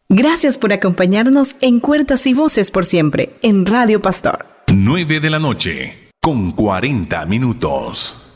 Gracias por acompañarnos en Cuerdas y Voces por Siempre en Radio Pastor. 9 de la noche, con 40 minutos.